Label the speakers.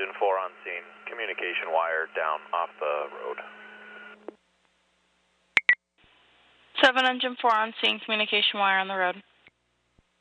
Speaker 1: Engine 4 on scene. Communication wire down off the road.
Speaker 2: 7 Engine 4 on scene. Communication wire on the road.